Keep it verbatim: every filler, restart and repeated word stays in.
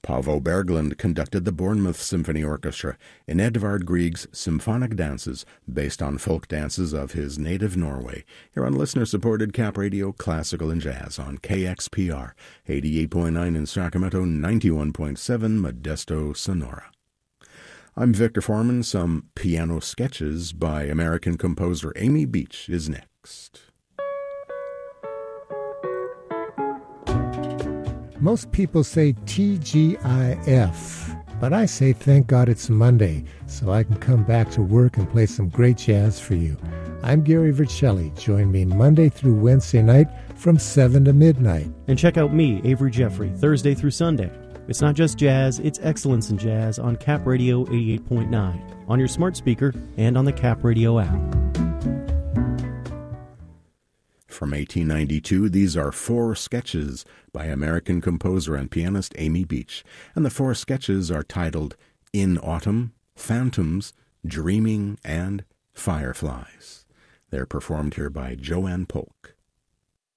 Paavo Berglund conducted the Bournemouth Symphony Orchestra in Edvard Grieg's symphonic dances based on folk dances of his native Norway. Here on listener-supported Cap Radio Classical and Jazz on K X P R, eighty-eight point nine in Sacramento, ninety-one point seven Modesto, Sonora. I'm Victor Foreman. Some piano sketches by American composer Amy Beach is next. Most people say T G I F, but I say thank God it's Monday, so I can come back to work and play some great jazz for you. I'm Gary Vercelli. Join me Monday through Wednesday night from seven to midnight. And check out me, Avery Jeffrey, Thursday through Sunday. It's not just jazz, it's excellence in jazz on Cap Radio eighty-eight point nine, on your smart speaker, and on the Cap Radio app. From eighteen ninety-two, these are four sketches by American composer and pianist Amy Beach, and the four sketches are titled In Autumn, Phantoms, Dreaming, and Fireflies. They're performed here by Joanne Polk.